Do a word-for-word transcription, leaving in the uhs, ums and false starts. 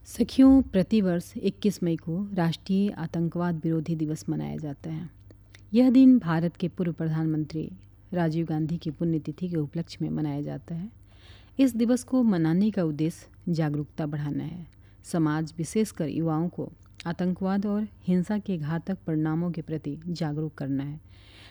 सखियों, प्रतिवर्ष इक्कीस मई को राष्ट्रीय आतंकवाद विरोधी दिवस मनाया जाता है। यह दिन भारत के पूर्व प्रधानमंत्री राजीव गांधी की पुण्यतिथि के उपलक्ष्य में मनाया जाता है। इस दिवस को मनाने का उद्देश्य जागरूकता बढ़ाना है। समाज, विशेषकर युवाओं को आतंकवाद और हिंसा के घातक परिणामों के प्रति जागरूक करना है।